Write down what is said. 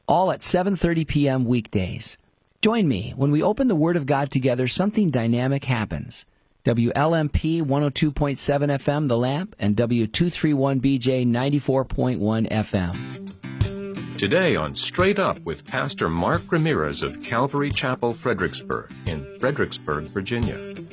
all at 7:30 p.m. weekdays. Join me when we open the Word of God together. Something dynamic happens. WLMP 102.7 FM, The Lamp, and W231BJ 94.1 FM. Today on Straight Up with Pastor Mark Ramirez of Calvary Chapel, Fredericksburg, in Fredericksburg, Virginia.